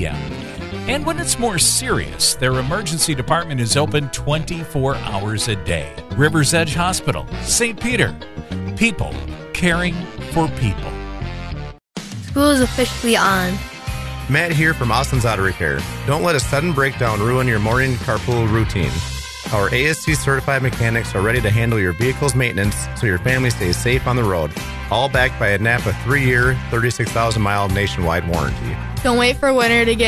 p.m. And when it's more serious, their emergency department is open 24 hours a day. River's Edge Hospital, St. Peter. People caring for people. School is officially on. Matt here from Austin's Auto Repair. Don't let a sudden breakdown ruin your morning carpool routine. Our ASC certified mechanics are ready to handle your vehicle's maintenance so your family stays safe on the road. All backed by a NAPA 3-year, 36,000-mile nationwide warranty. Don't wait for winter to get